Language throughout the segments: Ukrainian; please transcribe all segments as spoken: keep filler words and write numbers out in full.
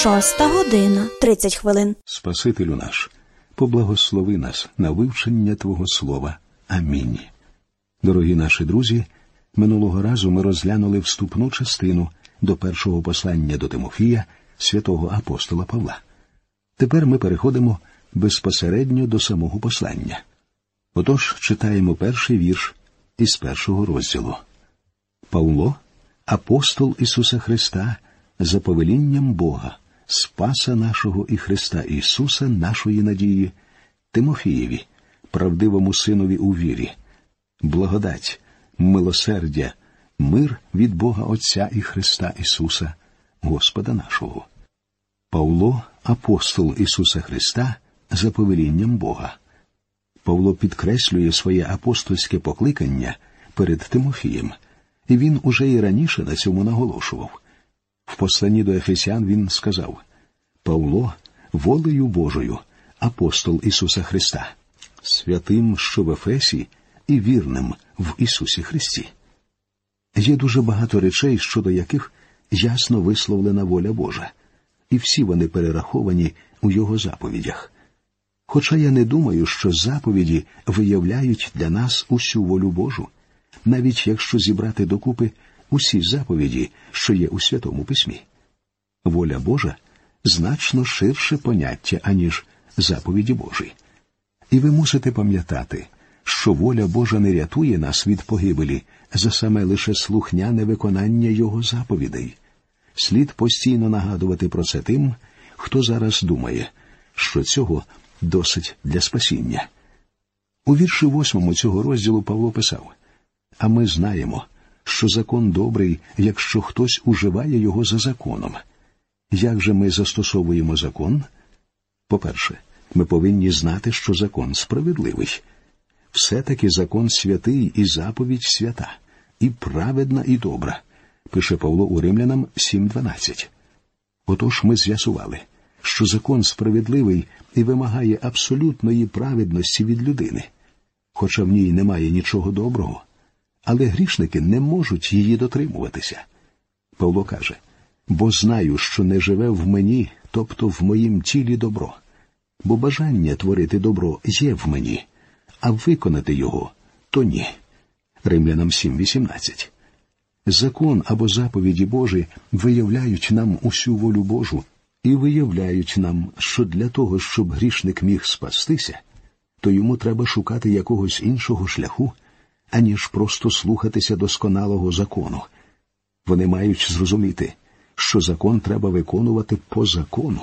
Шоста година, тридцять хвилин. Спасителю наш, поблагослови нас на вивчення Твого Слова. Амінь. Дорогі наші друзі, минулого разу ми розглянули вступну частину до першого послання до Тимофія святого апостола Павла. Тепер ми переходимо безпосередньо до самого послання. Отож, читаємо перший вірш із першого розділу. Павло, апостол Ісуса Христа, за повелінням Бога, Спаса нашого і Христа Ісуса, нашої надії, Тимофієві, правдивому синові у вірі, благодать, милосердя, мир від Бога Отця і Христа Ісуса, Господа нашого. Павло, апостол Ісуса Христа, за повелінням Бога. Павло підкреслює своє апостольське покликання перед Тимофієм, і він уже і раніше на цьому наголошував. В посланні до Ефесян він сказав: «Павло, волею Божою, апостол Ісуса Христа, святим, що в Ефесі, і вірним в Ісусі Христі». Є дуже багато речей, щодо яких ясно висловлена воля Божа, і всі вони перераховані у Його заповідях. Хоча я не думаю, що заповіді виявляють для нас усю волю Божу, навіть якщо зібрати докупи усі заповіді, що є у Святому Письмі. Воля Божа значно ширше поняття, аніж заповіді Божі. І ви мусите пам'ятати, що воля Божа не рятує нас від погибелі за саме лише слухняне виконання Його заповідей. Слід постійно нагадувати про це тим, хто зараз думає, що цього досить для спасіння. У вірші восьмому цього розділу Павло писав: «А ми знаємо, що закон добрий, якщо хтось уживає його за законом». Як же ми застосовуємо закон? По-перше, ми повинні знати, що закон справедливий. Все-таки закон святий і заповідь свята, і праведна, і добра, пише Павло у Римлянам сім дванадцять. Отож ми з'ясували, що закон справедливий і вимагає абсолютної праведності від людини, хоча в ній немає нічого доброго. Але грішники не можуть її дотримуватися. Павло каже: «Бо знаю, що не живе в мені, тобто в моїм тілі добро. Бо бажання творити добро є в мені, а виконати його – то ні». Римлянам сім вісімнадцять. Закон або заповіді Божі виявляють нам усю волю Божу і виявляють нам, що для того, щоб грішник міг спастися, то йому треба шукати якогось іншого шляху, аніж просто слухатися досконалого закону. Вони мають зрозуміти, що закон треба виконувати по закону.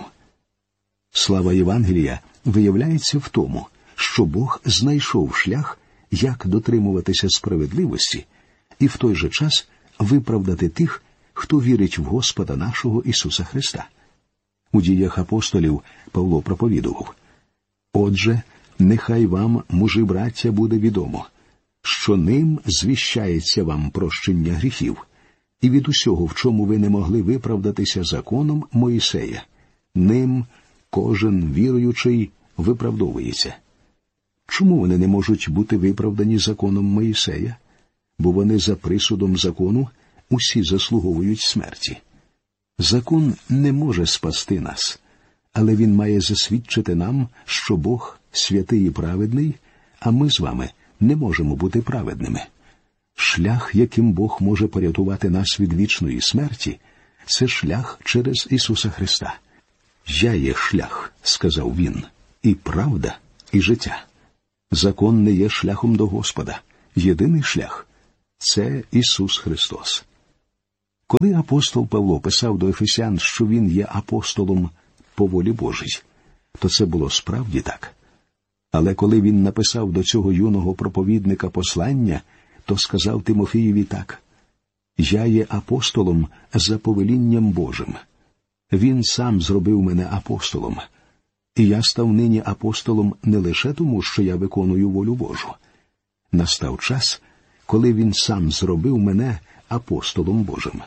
Слава Євангелія виявляється в тому, що Бог знайшов шлях, як дотримуватися справедливості і в той же час виправдати тих, хто вірить в Господа нашого Ісуса Христа. У діях апостолів Павло проповідував: «Отже, нехай вам, мужі браття, буде відомо, що ним звіщається вам прощення гріхів, і від усього, в чому ви не могли виправдатися законом Моїсея, ним кожен віруючий виправдовується». Чому вони не можуть бути виправдані законом Моїсея? Бо вони за присудом закону усі заслуговують смерті. Закон не може спасти нас, але він має засвідчити нам, що Бог святий і праведний, а ми з вами не можемо бути праведними. Шлях, яким Бог може порятувати нас від вічної смерті, це шлях через Ісуса Христа. «Я є шлях», – сказав Він, – «і правда, і життя». Закон не є шляхом до Господа. Єдиний шлях – це Ісус Христос. Коли апостол Павло писав до Ефесян, що він є апостолом по волі Божій, то це було справді так. Але коли він написав до цього юного проповідника послання, то сказав Тимофієві так: «Я є апостолом за повелінням Божим. Він сам зробив мене апостолом. І я став нині апостолом не лише тому, що я виконую волю Божу. Настав час, коли він сам зробив мене апостолом Божим».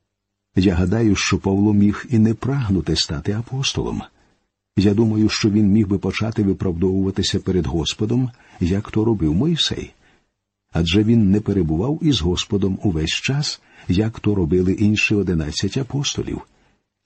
Я гадаю, що Павло міг і не прагнути стати апостолом. Я думаю, що він міг би почати виправдовуватися перед Господом, як то робив Мойсей. Адже він не перебував із Господом увесь час, як то робили інші одинадцять апостолів.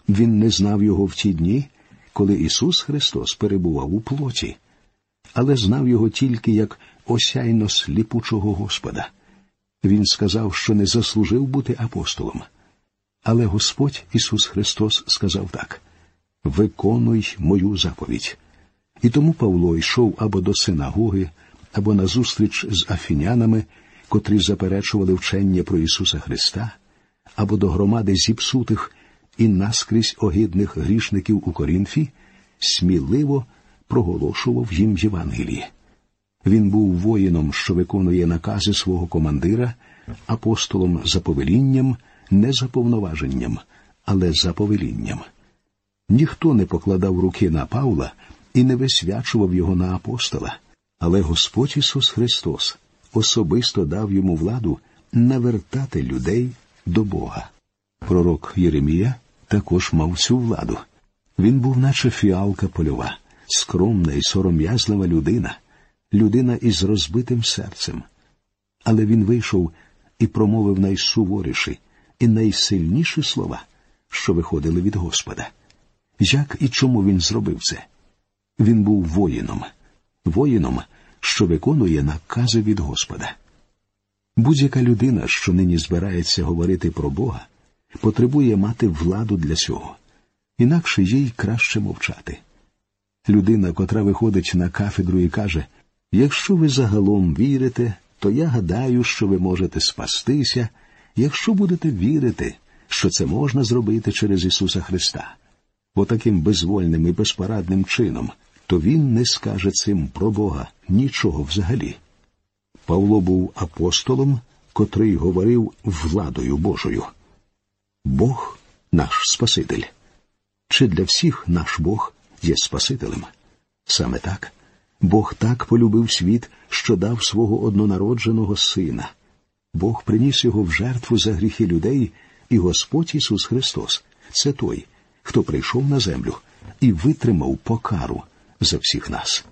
Він не знав його в ті дні, коли Ісус Христос перебував у плоті, але знав його тільки як осяйно сліпучого Господа. Він сказав, що не заслужив бути апостолом. Але Господь Ісус Христос сказав так: «Виконуй мою заповідь». І тому Павло йшов або до синагоги, або на зустріч з афінянами, котрі заперечували вчення про Ісуса Христа, або до громади зіпсутих і наскрізь огидних грішників у Корінфі, сміливо проголошував їм Євангеліє. Він був воїном, що виконує накази свого командира, апостолом за повелінням, не за повноваженням, але за повелінням. Ніхто не покладав руки на Павла і не висвячував його на апостола, але Господь Ісус Христос особисто дав йому владу навертати людей до Бога. Пророк Єремія також мав цю владу. Він був наче фіалка польова, скромна і сором'язлива людина, людина із розбитим серцем. Але він вийшов і промовив найсуворіші і найсильніші слова, що виходили від Господа. Як і чому він зробив це? Він був воїном. Воїном, що виконує накази від Господа. Будь-яка людина, що нині збирається говорити про Бога, потребує мати владу для цього. Інакше їй краще мовчати. Людина, котра виходить на кафедру і каже: «Якщо ви загалом вірите, то я гадаю, що ви можете спастися, якщо будете вірити, що це можна зробити через Ісуса Христа». Бо таким безвольним і безпорадним чином, то він не скаже цим про Бога нічого взагалі. Павло був апостолом, котрий говорив владою Божою. Бог – наш Спаситель. Чи для всіх наш Бог є Спасителем? Саме так. Бог так полюбив світ, що дав свого однонародженого Сина. Бог приніс його в жертву за гріхи людей, і Господь Ісус Христос – це той, хто прийшов на землю і витримав покару за всіх нас.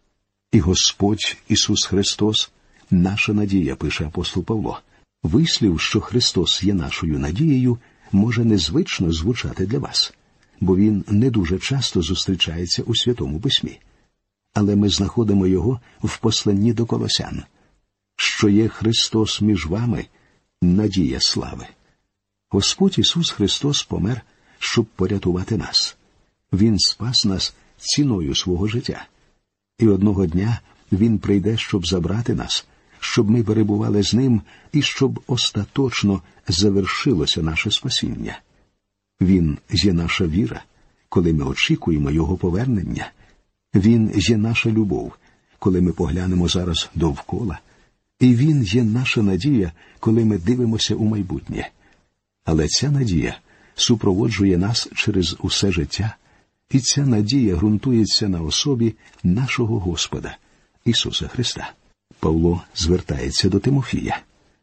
І Господь Ісус Христос – наша надія, пише апостол Павло. Вислів, що Христос є нашою надією, може незвично звучати для вас, бо він не дуже часто зустрічається у Святому Письмі. Але ми знаходимо його в посланні до Колосян. Що є Христос між вами – надія слави. Господь Ісус Христос помер, щоб порятувати нас. Він спас нас ціною свого життя. І одного дня Він прийде, щоб забрати нас, щоб ми перебували з Ним і щоб остаточно завершилося наше спасіння. Він є наша віра, коли ми очікуємо Його повернення. Він є наша любов, коли ми поглянемо зараз довкола. І Він є наша надія, коли ми дивимося у майбутнє. Але ця надія супроводжує нас через усе життя, і ця надія ґрунтується на особі нашого Господа, Ісуса Христа. Павло звертається до Тимофія.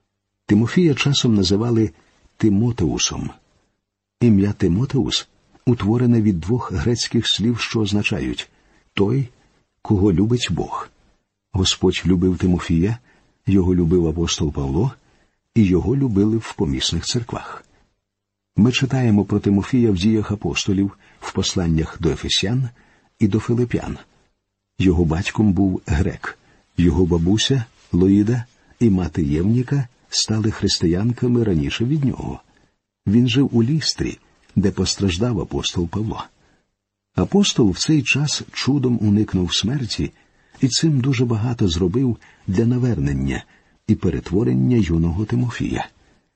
Тимофія часом називали Тимотеусом. Ім'я Тимотеус утворене від двох грецьких слів, що означають «той, кого любить Бог». Господь любив Тимофія, його любив апостол Павло, і його любили в помісних церквах. Ми читаємо про Тимофія в діях апостолів, в посланнях до Ефесян і до Филип'ян. Його батьком був грек, його бабуся Лоїда і мати Євніка стали християнками раніше від нього. Він жив у Лістрі, де постраждав апостол Павло. Апостол в цей час чудом уникнув смерті і цим дуже багато зробив для навернення і перетворення юного Тимофія.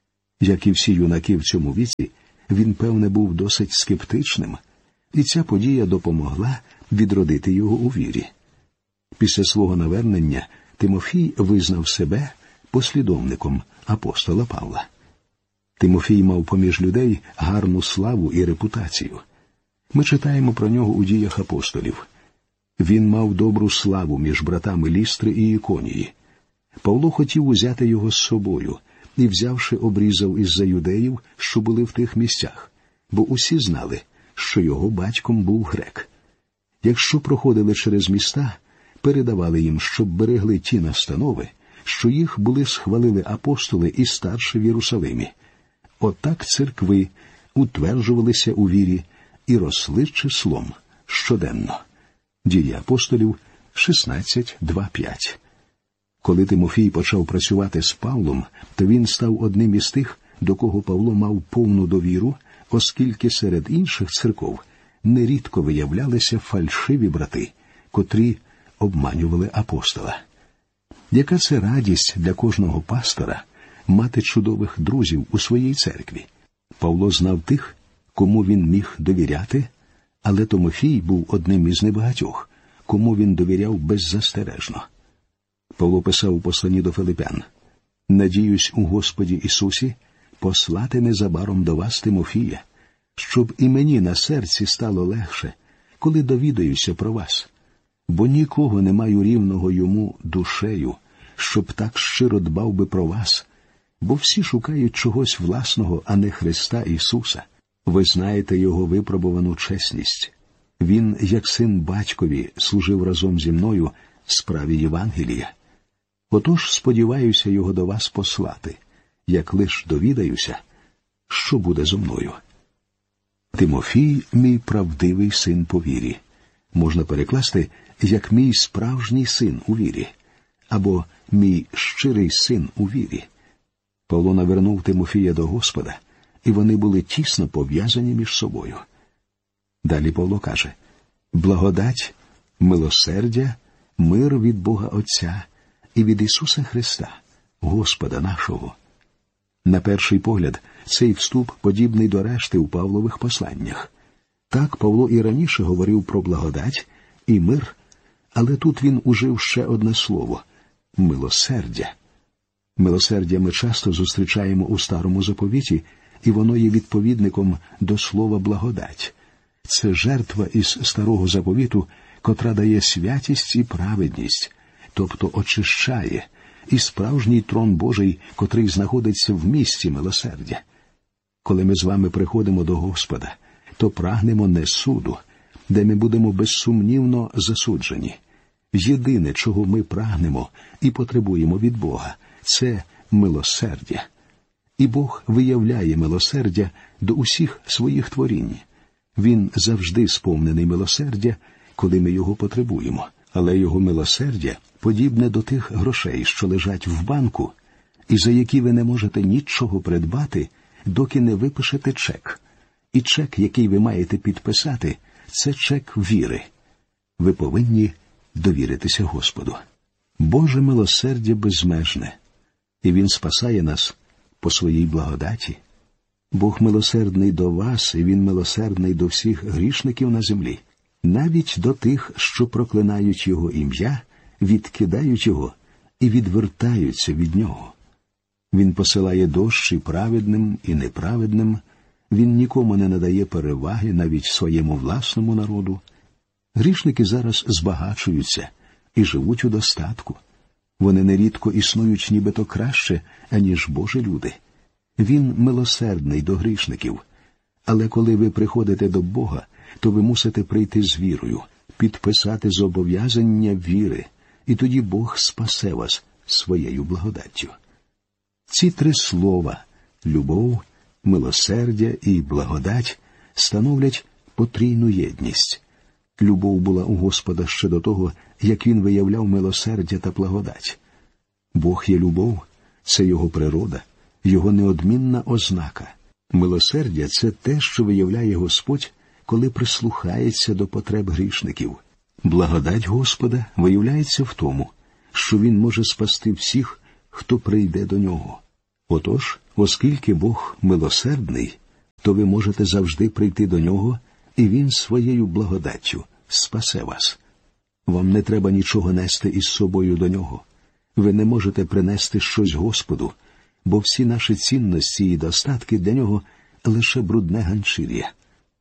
Як і всі юнаки в цьому віці, він, певне, був досить скептичним, і ця подія допомогла відродити його у вірі. Після свого навернення Тимофій визнав себе послідовником апостола Павла. Тимофій мав поміж людей гарну славу і репутацію. Ми читаємо про нього у діях апостолів. Він мав добру славу між братами Лістри і Іконії. Павло хотів узяти його з собою, і, взявши, обрізав із-за юдеїв, що були в тих місцях, бо усі знали, що його батьком був грек. Якщо проходили через міста, передавали їм, щоб берегли ті настанови, що їх були схвалили апостоли і старші в Єрусалимі. Отак церкви утверджувалися у вірі і росли числом щоденно. Дії апостолів шістнадцять, два, п'ять. Коли Тимофій почав працювати з Павлом, то він став одним із тих, до кого Павло мав повну довіру, оскільки серед інших церков нерідко виявлялися фальшиві брати, котрі обманювали апостола. Яка це радість для кожного пастора мати чудових друзів у своїй церкві. Павло знав тих, кому він міг довіряти, але Тимофій був одним із небагатьох, кому він довіряв беззастережно. Павло писав у посланні до Филипян: «Надіюсь у Господі Ісусі послати незабаром до вас Тимофія, щоб і мені на серці стало легше, коли довідаюся про вас. Бо нікого не маю рівного йому душею, щоб так щиро дбав би про вас, бо всі шукають чогось власного, а не Христа Ісуса. Ви знаєте його випробувану чесність. Він, як син батькові, служив разом зі мною справі Євангелія. Отож сподіваюся його до вас послати, як лиш довідаюся, що буде зо мною. Тимофій – мій правдивий син по вірі. Можна перекласти, як мій справжній син у вірі, або мій щирий син у вірі. Павло навернув Тимофія до Господа, і вони були тісно пов'язані між собою. Далі Павло каже: «Благодать, милосердя, мир від Бога Отця і від Ісуса Христа, Господа нашого». На перший погляд, цей вступ подібний до решти у Павлових посланнях. Так Павло і раніше говорив про благодать і мир, але тут він ужив ще одне слово – милосердя. Милосердя ми часто зустрічаємо у Старому Заповіті, і воно є відповідником до слова благодать. Це жертва із Старого Заповіту, котра дає святість і праведність, тобто очищає, і справжній трон Божий, котрий знаходиться в місці милосердя. Коли ми з вами приходимо до Господа, то прагнемо не суду, де ми будемо безсумнівно засуджені. Єдине, чого ми прагнемо і потребуємо від Бога – це милосердя. І Бог виявляє милосердя до усіх своїх творінь. Він завжди сповнений милосердя, коли ми його потребуємо. Але його милосердя подібне до тих грошей, що лежать в банку, і за які ви не можете нічого придбати, доки не випишете чек. І чек, який ви маєте підписати, це чек віри. Ви повинні довіритися Господу. Боже милосердя безмежне, і Він спасає нас по своїй благодаті. Бог милосердний до вас, і Він милосердний до всіх грішників на землі, навіть до тих, що проклинають Його ім'я, відкидають Його і відвертаються від Нього. Він посилає дощ і праведним, і неправедним. Він нікому не надає переваги, навіть своєму власному народу. Грішники зараз збагачуються і живуть у достатку. Вони нерідко існують нібито краще, аніж Божі люди. Він милосердний до грішників. Але коли ви приходите до Бога, то ви мусите прийти з вірою, підписати зобов'язання віри, і тоді Бог спасе вас своєю благодаттю. Ці три слова – любов, милосердя і благодать – становлять потрійну єдність. Любов була у Господа ще до того, як Він виявляв милосердя та благодать. Бог є любов – це Його природа, Його неодмінна ознака. Милосердя – це те, що виявляє Господь, коли прислухається до потреб грішників. Благодать Господа виявляється в тому, що Він може спасти всіх, хто прийде до Нього. Отож, оскільки Бог милосердний, то ви можете завжди прийти до Нього, і Він своєю благодаттю спасе вас. Вам не треба нічого нести із собою до Нього. Ви не можете принести щось Господу, бо всі наші цінності і достатки для Нього – лише брудне ганчір'я.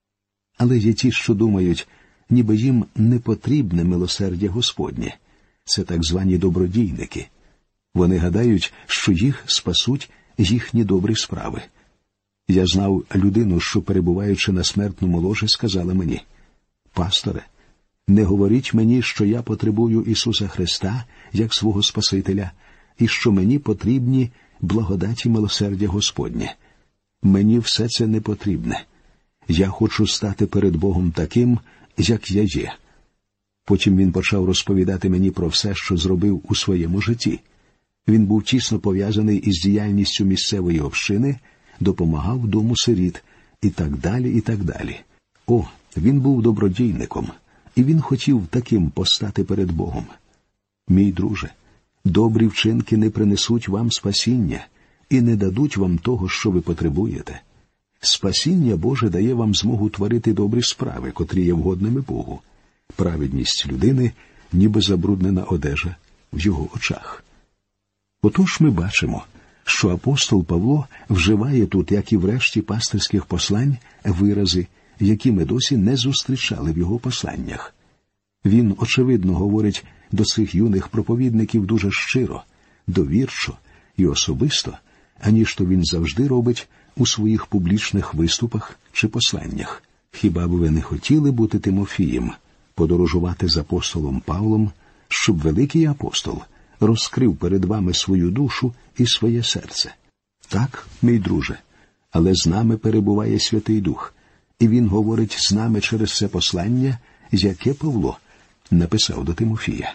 Але є ті, що думають, ніби їм не потрібне милосердя Господнє. Це так звані добродійники. Вони гадають, що їх спасуть їхні добрі справи. Я знав людину, що, перебуваючи на смертному ложі, сказала мені: «Пасторе, не говоріть мені, що я потребую Ісуса Христа як свого Спасителя, і що мені потрібні благодаті милосердя Господнє. Мені все це не потрібне. Я хочу стати перед Богом таким, як я є. Потім він почав розповідати мені про все, що зробив у своєму житті. Він був тісно пов'язаний із діяльністю місцевої общини, допомагав дому сиріт і так далі, і так далі. О, він був добродійником, і він хотів таким постати перед Богом. Мій друже, добрі вчинки не принесуть вам спасіння і не дадуть вам того, що ви потребуєте. Спасіння Боже дає вам змогу творити добрі справи, котрі є вгодними Богу. Праведність людини, ніби забруднена одежа в його очах. Отож ми бачимо, що апостол Павло вживає тут, як і в решті пастирських послань, вирази, які ми досі не зустрічали в його посланнях. Він, очевидно, говорить до цих юних проповідників дуже щиро, довірчо і особисто, аніж то він завжди робить у своїх публічних виступах чи посланнях. Хіба б ви не хотіли бути Тимофієм, подорожувати з апостолом Павлом, щоб великий апостол розкрив перед вами свою душу і своє серце? Так, мій друже, але з нами перебуває Святий Дух, і він говорить з нами через це послання, яке Павло написав до Тимофія.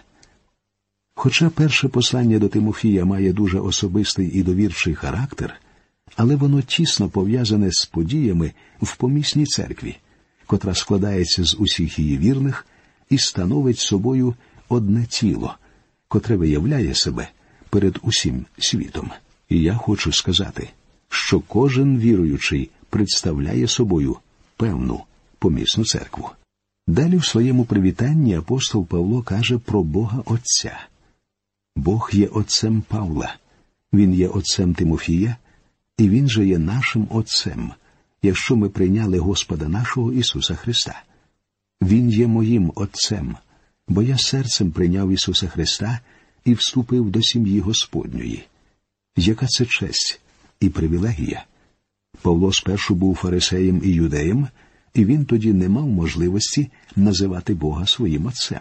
Хоча перше послання до Тимофія має дуже особистий і довірчий характер, але воно тісно пов'язане з подіями в помісній церкві, котра складається з усіх її вірних і становить собою одне тіло, котре виявляє себе перед усім світом. І я хочу сказати, що кожен віруючий представляє собою певну помісну церкву. Далі в своєму привітанні апостол Павло каже про Бога Отця. Бог є Отцем Павла, Він є Отцем Тимофія, і Він же є нашим Отцем, якщо ми прийняли Господа нашого Ісуса Христа. Він є моїм Отцем, бо я серцем прийняв Ісуса Христа і вступив до сім'ї Господньої. Яка це честь і привілегія! Павло спершу був фарисеєм і юдеєм, і він тоді не мав можливості називати Бога своїм Отцем.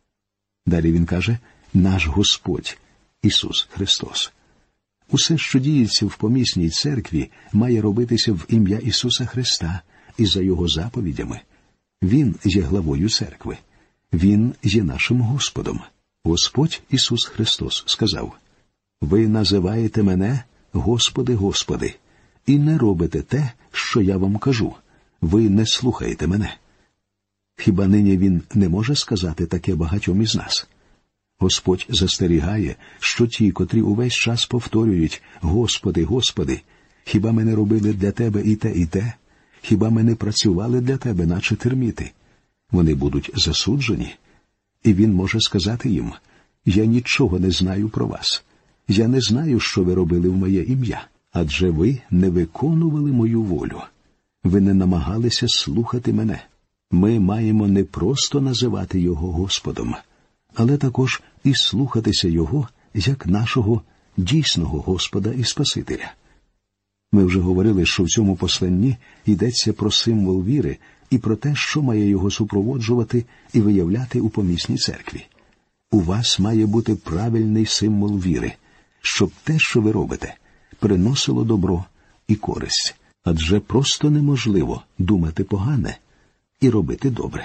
Далі він каже «наш Господь Ісус Христос». Усе, що діється в помісній церкві, має робитися в ім'я Ісуса Христа і за Його заповідями. Він є главою церкви. Він є нашим Господом. Господь Ісус Христос сказав: «Ви називаєте мене, Господи, Господи, і не робите те, що я вам кажу. Ви не слухаєте мене». Хіба нині Він не може сказати таке багатьом із нас? Господь застерігає, що ті, котрі увесь час повторюють «Господи, Господи», хіба ми не робили для Тебе і те, і те? Хіба ми не працювали для Тебе, наче терміти? Вони будуть засуджені. І Він може сказати їм: «Я нічого не знаю про вас. Я не знаю, що ви робили в моє ім'я, адже ви не виконували мою волю. Ви не намагалися слухати мене». Ми маємо не просто називати Його Господом, але також і слухатися Його як нашого дійсного Господа і Спасителя. Ми вже говорили, що в цьому посланні йдеться про символ віри і про те, що має його супроводжувати і виявляти у помісній церкві. У вас має бути правильний символ віри, щоб те, що ви робите, приносило добро і користь. Адже просто неможливо думати погане і робити добре.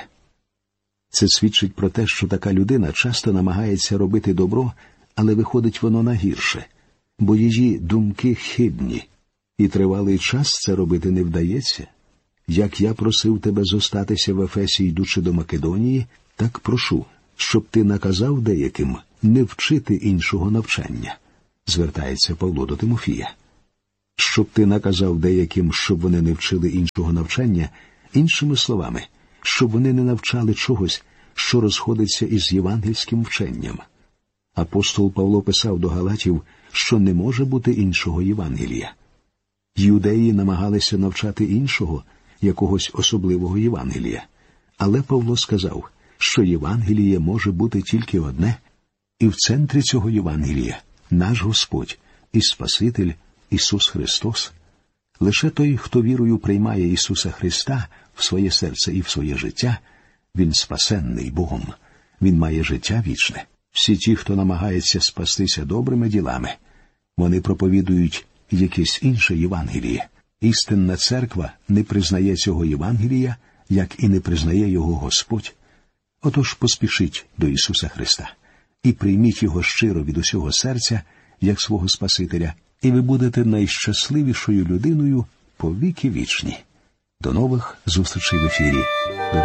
Це свідчить про те, що така людина часто намагається робити добро, але виходить воно на гірше, бо її думки хибні, і тривалий час це робити не вдається. Як я просив тебе зостатися в Ефесі, йдучи до Македонії, так прошу, щоб ти наказав деяким не вчити іншого навчання, звертається Павло до Тимофія. Щоб ти наказав деяким, щоб вони не вчили іншого навчання, іншими словами, щоб вони не навчали чогось, що розходиться із євангельським вченням. Апостол Павло писав до Галатів, що не може бути іншого Євангелія. Юдеї намагалися навчати іншого, якогось особливого Євангелія. Але Павло сказав, що Євангеліє може бути тільки одне, і в центрі цього Євангелія наш Господь і Спаситель Ісус Христос. Лише той, хто вірою приймає Ісуса Христа в своє серце і в своє життя, він спасенний Богом. Він має життя вічне. Всі ті, хто намагається спастися добрими ділами, вони проповідують якесь інше Євангеліє. І істинна церква не признає цього Євангелія, як і не признає його Господь. Отож поспішіть до Ісуса Христа і прийміть Його щиро від усього серця, як свого Спасителя, і ви будете найщасливішою людиною по віки вічні. До нових зустрічей в ефірі.